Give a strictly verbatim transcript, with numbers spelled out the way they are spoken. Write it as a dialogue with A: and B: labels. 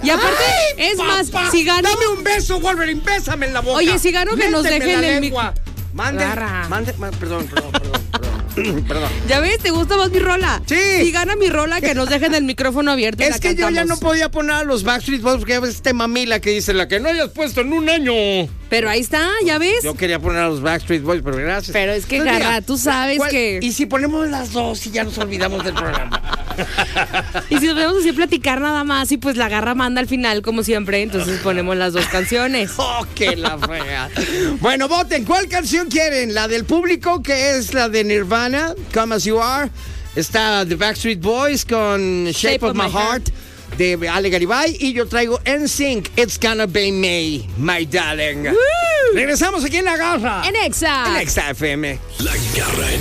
A: Y aparte,
B: ¡Ay,
A: es
B: papá!
A: más, si gano...
B: Dame un beso, Wolverine, bésame en la boca.
A: Oye, si gano que nos
B: Méteme
A: dejen
B: la
A: el
B: lengua. Mande,
A: Agarra.
B: mande, ma- perdón, perdón, perdón, perdón, perdón.
A: ¿Ya ves? ¿Te gusta más mi rola?
B: Sí.
A: Si gana mi rola, que nos dejen el micrófono abierto y
B: Es
A: la
B: que yo ya
A: cantamos.
B: no podía poner a los Backstreet Boys porque es este mamila que dice la que no hayas puesto en un año.
A: Pero ahí está, ¿ya ves?
B: Yo quería poner a los Backstreet Boys, pero gracias.
A: Pero es que,
B: Entonces,
A: Garra,
B: mira,
A: tú sabes
B: ¿cuál-
A: que...
B: Y si ponemos las dos y ya nos olvidamos del programa.
A: Y si nos vemos así a platicar nada más y pues la Garra manda al final como siempre, entonces ponemos las dos canciones.
B: ¡Oh, qué la fea! Bueno, voten. ¿Cuál canción quieren? ¿La del público, que es la de Nirvana, Come As You Are? Está The Backstreet Boys con Shape, of, My Heart, de Ale Garibay. Y yo traigo N Sync, It's Gonna Be Me, My Darling.
A: ¡Woo!
B: Regresamos aquí en La Garra.
A: En Exa.
B: En Exa F M.
C: La Garra en